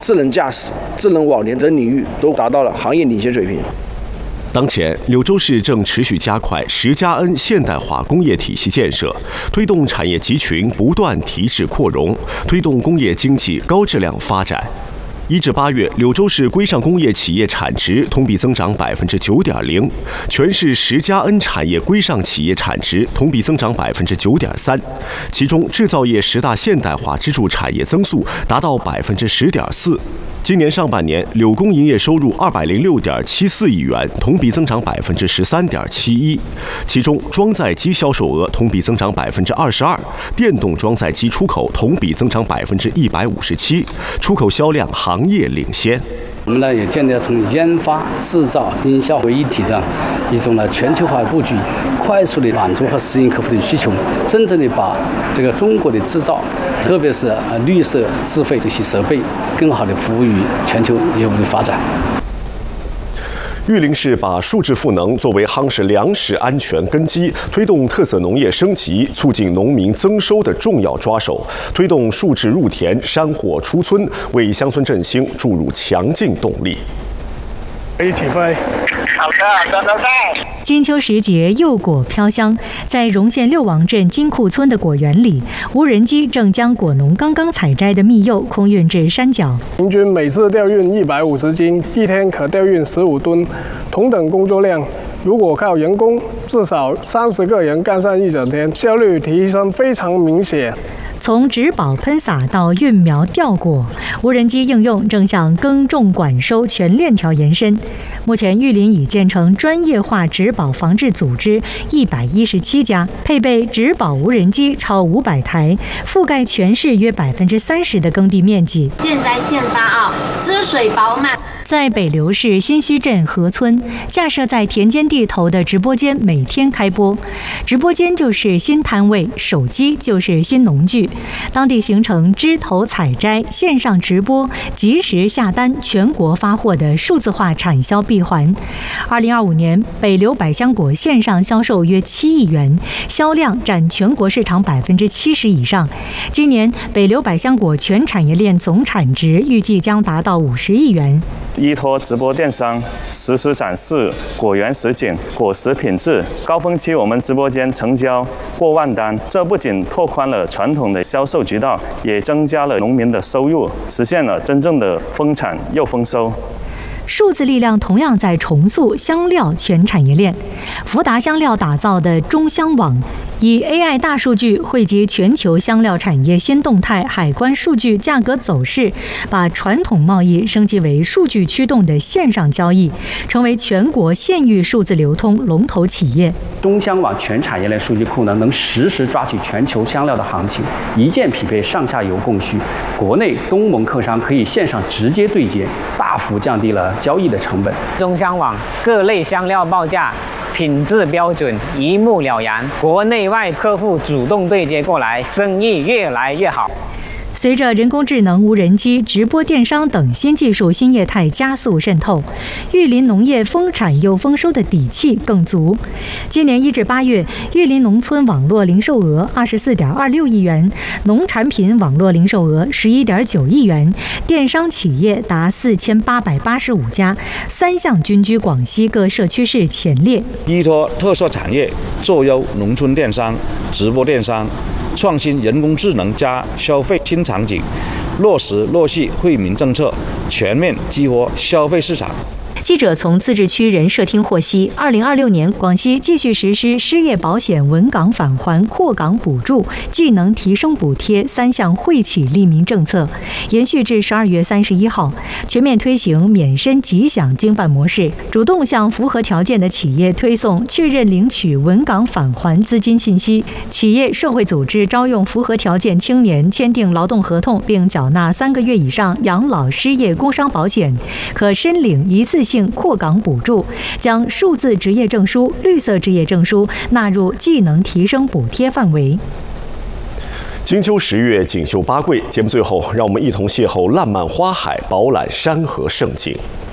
智能驾驶、智能网联等领域都达到了行业领先水平。 当前，柳州市正持续加快10+N 现代化工业体系建设，推动产业集群不断提质扩容，推动工业经济高质量发展。1至8月，柳州市规上工业企业产值同比增长9.0%，全市10+N 产业规上企业产值同比增长9.3%，其中制造业10大现代化支柱产业增速达到10.4%。今年上半年，柳工营业收入206.74亿元，同比增长13.71%，其中装载机销售额同比增长22%，电动装载机出口同比增长157%，出口销量行业领先。 我们呢也建立了从研发、制造、营销为一体的一种全球化布局，快速的满足和适应客户的需求，真正的把这个中国的制造，特别是绿色、智慧这些设备，更好的服务于全球业务的发展。 玉林市把数字赋能作为夯实粮食安全根基、推动特色农业升级、促进农民增收的重要抓手，推动数字入田、山货出村，为乡村振兴注入强劲动力。 一起飞。好的，都在。 金秋时节，柚果飘香。在荣县六王镇金库村的果园里，无人机正将果农刚刚采摘的蜜柚空运至山脚。 平均每次调运150斤，一天可调运15吨。同等工作量，如果靠人工，至少30个人干上一整天，效率提升非常明显。 从植保喷洒到育苗吊果，无人机应用正向耕种管收全链条延伸。目前，玉林已建成专业化植保防治组织117家，配备植保无人机超500台，覆盖全市约30%的耕地面积。 现在现发啊，汁水饱满。 在北流市新墟镇河村，架设在田间地头的直播间每天开播，直播间就是新摊位，手机就是新农具。当地形成枝头采摘、线上直播、即时下单、全国发货的数字化产销闭环。2025年，北流百香果线上销售约7亿元，销量占全国市场70%以上。今年，北流百香果全产业链总产值预计将达到50亿元。 依托直播电商实时展示果园实景、果实品质。高峰期我们直播间成交过万单，这不仅拓宽了传统的销售渠道，也增加了农民的收入，实现了真正的丰产又丰收。 数字力量同样在重塑香料全产业链。福达香料打造的中香网，以 AI 大数据汇集全球香料产业新动态、海关数据、价格走势，把传统贸易升级为数据驱动的线上交易，成为全国县域数字流通龙头企业。 中香网全产业链数据库呢，能实时抓取全球香料的行情，一键匹配上下游供需，国内东盟客商可以线上直接对接，大幅降低了交易的成本。 中香网各类香料报价品质标准一目了然，国内外客户主动对接过来，生意越来越好。 随着人工智能、无人机、直播电商等新技术新业态加速渗透，玉林农业丰产又丰收的底气更足。今年1至8月，玉林农村网络零售额24.26亿元，农产品网络零售额11.9亿元，电商企业达4885家，3项均居广西各社区市前列。 依托特色产业，做优农村电商、直播电商。创新人工智能加消费新场景，落实落细惠民政策，全面激活消费市场。 记者从自治区人社厅获悉，2026年广西继续实施失业保险稳岗返还扩岗补助、技能提升补贴3项惠企利民政策，延续至12月31号，全面推行免申即享经办模式，主动向符合条件的企业推送确认领取稳岗返还资金信息。企业社会组织招用符合条件青年签订劳动合同并缴纳3个月以上养老、失业、工伤保险，可申领一次性扩岗补助，将数字职业证书、绿色职业证书纳入技能提升补贴范围。 金秋10月，锦绣八桂。节目最后，让我们一同邂逅烂漫花海，饱览山河盛景。